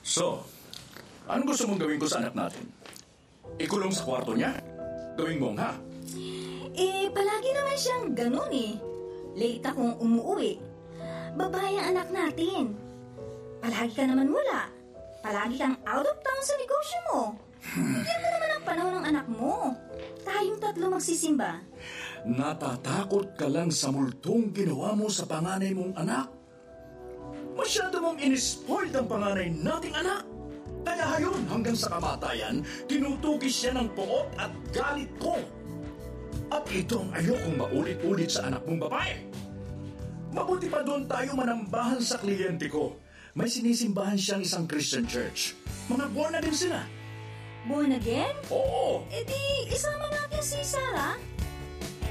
So, anong gusto mong gawin ko sa anak natin? Ikulong sa kwarto niya? Gawing mongha? Palagi naman siyang ganun eh. Late akong umuwi. Babae ang anak natin. Palagi ka naman wala. Palagi kang out of town sa negosyo mo. Bigyan mo naman ang panahon ng anak mo. Tayong tatlo magsisimba. Natatakot ka lang sa multong ginawa mo sa panganay mong anak. Masyado mong inispoiled ang panganay nating anak. Kaya hayon hanggang sa kamatayan, tinutugis siya ng poot at galit ko. At ito ang ayokong maulit-ulit sa anak mong babae. Mabuti pa doon tayo manambahan sa kliyente ko. May sinisimbahan siyang isang Christian church. Mga born again sila. Born again? Oo. Di isama natin si Sarah.